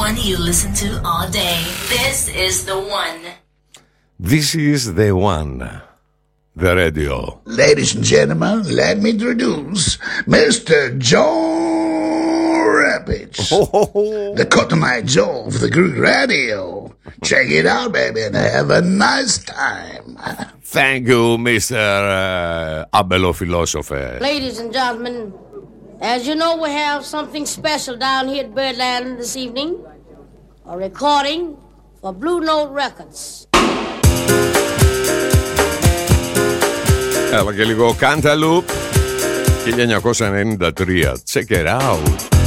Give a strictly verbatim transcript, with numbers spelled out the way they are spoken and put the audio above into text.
one you listen to all day. This is the one. This is the one. The radio. Ladies and gentlemen, let me introduce Mister Joe Rapids. Oh, oh, oh. The Cottonite Joe of the Greek radio. Check it out, baby, and have a nice time. Thank you, Mister Uh, Abelo Philosopher. Ladies and gentlemen, as you know, we have something special down here at Birdland this evening. A recording for Blue Note Records. Έλα και λίγο Cantaloupe χίλια εννιακόσια ενενήντα τρία. Check it out.